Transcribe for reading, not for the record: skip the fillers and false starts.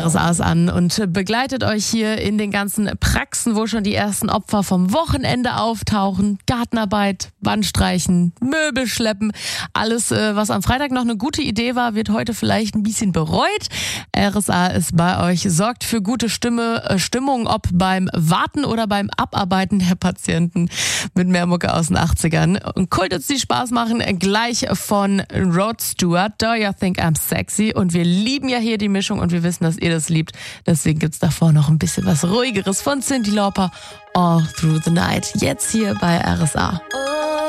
RSA ist an und begleitet euch hier in den ganzen Praxen, wo schon die ersten Opfer vom Wochenende auftauchen. Gartenarbeit, Wandstreichen, Möbel schleppen. Alles, was am Freitag noch eine gute Idee war, wird heute vielleicht ein bisschen bereut. RSA ist bei euch, sorgt für gute Stimmung, ob beim Warten oder beim Abarbeiten der Patienten, mit mehr Mucke aus den 80ern. Und Kult jetzt die Spaß machen, gleich von Rod Stewart, Do You Think I'm Sexy? Und wir lieben ja hier die Mischung und wir wissen, dass ihr das liebt. Deswegen gibt's davor noch ein bisschen was Ruhigeres von Cyndi Lauper, All Through the Night. Jetzt hier bei RSA.